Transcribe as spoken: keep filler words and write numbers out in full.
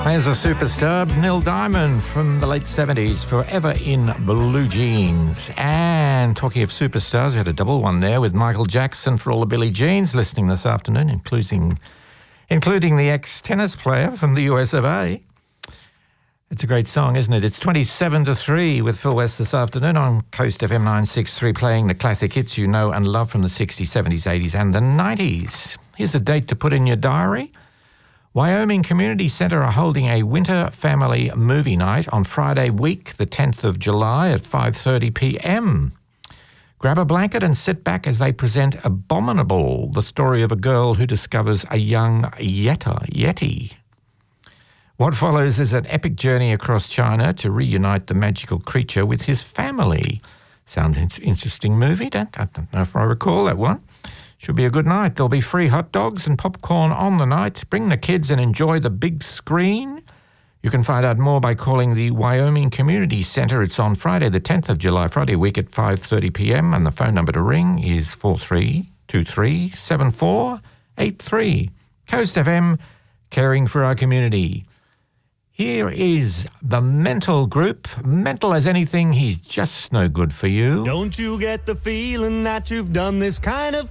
There's a superstar, Neil Diamond from the late seventies, Forever in Blue Jeans. And talking of superstars, we had a double one there with Michael Jackson for all the Billie Jeans listening this afternoon, including, including the ex-tennis player from the U S of A. It's a great song, isn't it? It's twenty-seven to three with Phil West this afternoon on Coast F M nine sixty-three, playing the classic hits you know and love from the sixties, seventies, eighties and the nineties. Here's a date to put in your diary. Wyoming Community Centre are holding a Winter Family Movie Night on Friday week, the tenth of July at five thirty p m. Grab a blanket and sit back as they present Abominable, the story of a girl who discovers a young yeta, yeti. What follows is an epic journey across China to reunite the magical creature with his family. Sounds an interesting movie. Don't, I don't know if I recall that one. Should be a good night. There'll be free hot dogs and popcorn on the night. Bring the kids and enjoy the big screen. You can find out more by calling the Wyoming Community Centre. It's on Friday the tenth of July, Friday week at five thirty p m, and the phone number to ring is four three two three seven four eight three. Coast F M, caring for our community. Here is the Mental Group. Mental as anything, he's just no good for you. Don't you get the feeling that you've done this kind of